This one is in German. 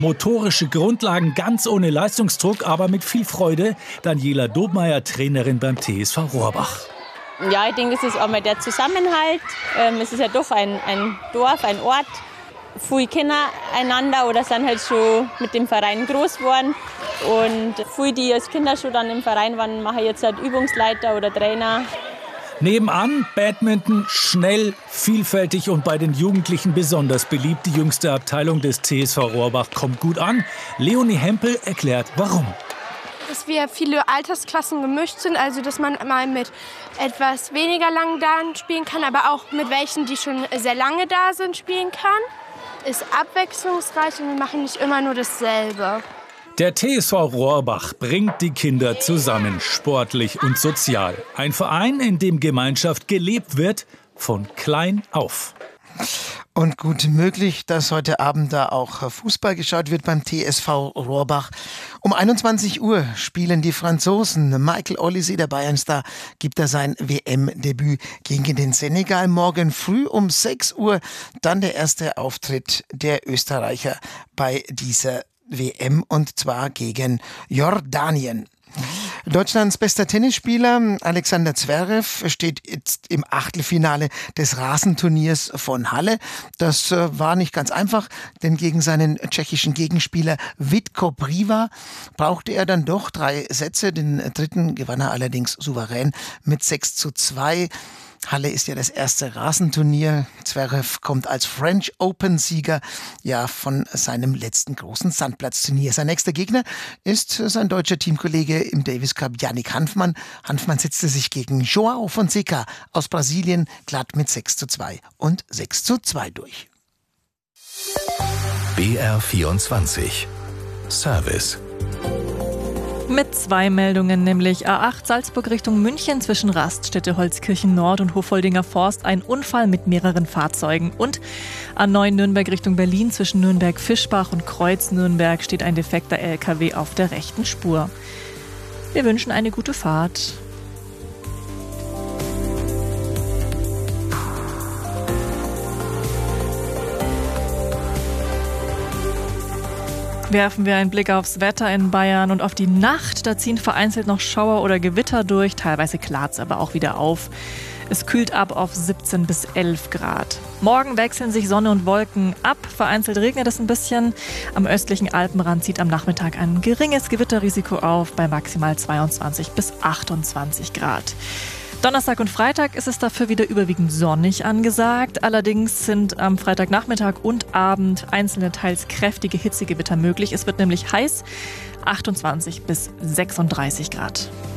Motorische Grundlagen ganz ohne Leistungsdruck, aber mit viel Freude. Daniela Dobmeier, Trainerin beim TSV Rohrbach. Ja, ich denke, das ist einmal der Zusammenhalt. Es ist ja doch ein Dorf, ein Ort. Viele kennen einander oder sind halt schon mit dem Verein groß geworden. Und viele, die als Kinder schon dann im Verein waren, machen jetzt halt Übungsleiter oder Trainer. Nebenan Badminton, schnell, vielfältig und bei den Jugendlichen besonders beliebt. Die jüngste Abteilung des TSV Rohrbach kommt gut an. Leonie Hempel erklärt, warum. Dass wir viele Altersklassen gemischt sind, also dass man mal mit etwas weniger langen Damen spielen kann, aber auch mit welchen, die schon sehr lange da sind, spielen kann. Ist abwechslungsreich und wir machen nicht immer nur dasselbe. Der TSV Rohrbach bringt die Kinder zusammen, sportlich und sozial. Ein Verein, in dem Gemeinschaft gelebt wird, von klein auf. Und gut möglich, dass heute Abend da auch Fußball geschaut wird beim TSV Rohrbach. Um 21 Uhr spielen die Franzosen. Michael Olise, der Bayernstar, gibt da sein WM-Debüt gegen den Senegal. Morgen früh um 6 Uhr dann der erste Auftritt der Österreicher bei dieser WM, und zwar gegen Jordanien. Deutschlands bester Tennisspieler Alexander Zverev steht jetzt im Achtelfinale des Rasenturniers von Halle. Das war nicht ganz einfach, denn gegen seinen tschechischen Gegenspieler Vitko Priva brauchte er dann doch 3 Sätze. Den dritten gewann er allerdings souverän mit 6:2. Halle ist ja das erste Rasenturnier. Zverev kommt als French Open-Sieger von seinem letzten großen Sandplatzturnier. Sein nächster Gegner ist sein deutscher Teamkollege im Davis Cup, Yannick Hanfmann. Hanfmann setzte sich gegen João Fonseca aus Brasilien glatt mit 6:2 und 6:2 durch. BR24 Service. Mit 2 Meldungen, nämlich A8 Salzburg Richtung München zwischen Raststätte Holzkirchen Nord und Hofoldinger Forst ein Unfall mit mehreren Fahrzeugen. Und A9 Nürnberg Richtung Berlin zwischen Nürnberg-Fischbach und Kreuz Nürnberg steht ein defekter LKW auf der rechten Spur. Wir wünschen eine gute Fahrt. Werfen wir einen Blick aufs Wetter in Bayern und auf die Nacht. Da ziehen vereinzelt noch Schauer oder Gewitter durch. Teilweise klart es aber auch wieder auf. Es kühlt ab auf 17 bis 11 Grad. Morgen wechseln sich Sonne und Wolken ab. Vereinzelt regnet es ein bisschen. Am östlichen Alpenrand zieht am Nachmittag ein geringes Gewitterrisiko auf bei maximal 22 bis 28 Grad. Donnerstag und Freitag ist es dafür wieder überwiegend sonnig angesagt. Allerdings sind am Freitagnachmittag und Abend einzelne teils kräftige Hitzegewitter möglich. Es wird nämlich heiß, 28 bis 36 Grad.